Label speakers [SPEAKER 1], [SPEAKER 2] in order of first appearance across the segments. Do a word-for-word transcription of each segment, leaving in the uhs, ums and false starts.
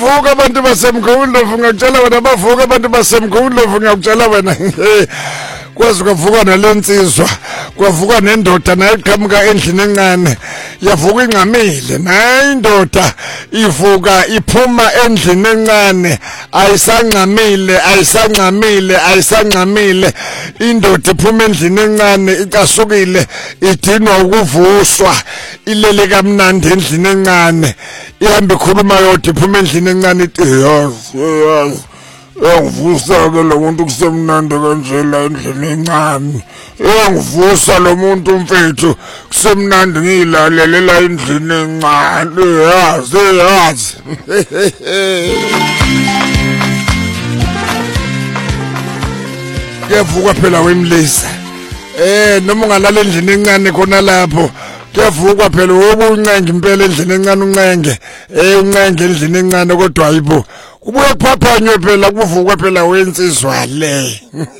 [SPEAKER 1] bavuka abantu basemkhulu ngakutshela wena bavuka abantu basemkhulu ngakutshela wena kwazi kwavuka nalensizwa kwavuka nendoda nayiqhamuka endlini encane yavuka ingqamile nayo indoda ivuka iphuma endlini encane ayisangqamile ayisangqamile ayisangqamile indoda iphuma endlini encane icasukile idinwa ukuvuswa ilele kamnandi endlini encane ihamba ikhuluma yodwa iphuma endlini encane ithi yazi yazi Engivusa ke lo muntu kusemnandi kanjela endlini encane. Engivusa lo muntu mfethu kusemnandi ngilalelela endlini encane. Yazi yazi. Kuyavuka phela wemlisa. Eh noma ungalala endlini encane khona lapho. Kuyavuka phela wokuncenga impela endlini encane uncenge. Eh uncenge endlini encane kodwa ayibo. Kubuye kuphaphanywe phela kuvuka phela wensizwa le.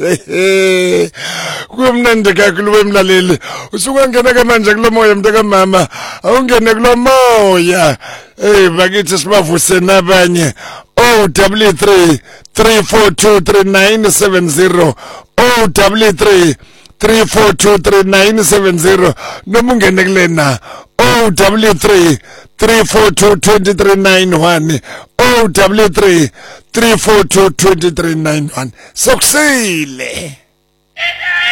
[SPEAKER 1] Kumnandi kakhulu wemlaleli. Usuke ngena ke manje kulomoya mntaka mama. Awungene kulomoya. Eh bakithi sibavuse nabanye. O W three three four two three nine seven zero O W three three four two three nine seven zero noma ungene kulena O W three three four two two three nine one O W three three four two two three nine one Sokusile.